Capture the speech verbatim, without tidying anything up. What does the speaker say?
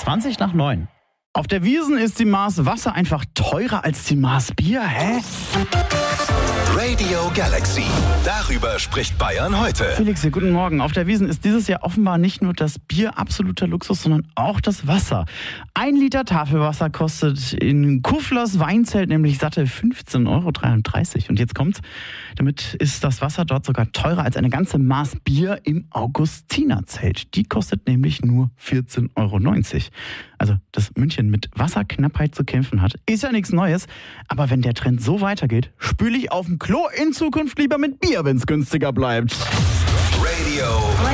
zwanzig nach neun. Auf der Wiesn ist die Maß Wasser einfach teurer als die Maß Bier, hä? Radio Galaxy. Darüber spricht Bayern heute. Felix hier, guten Morgen. Auf der Wiesn ist dieses Jahr offenbar nicht nur das Bier absoluter Luxus, sondern auch das Wasser. Ein Liter Tafelwasser kostet in Kufflers Weinzelt nämlich satte fünfzehn Euro dreiunddreißig. Und jetzt kommt's, damit ist das Wasser dort sogar teurer als eine ganze Maß Bier im Augustinerzelt. Die kostet nämlich nur vierzehn Euro neunzig. Also, dass München mit Wasserknappheit zu kämpfen hat, ist ja nichts Neues. Aber wenn der Trend so weitergeht, spüle ich auf dem Klo in Zukunft lieber mit Bier, wenn es günstiger bleibt. Radio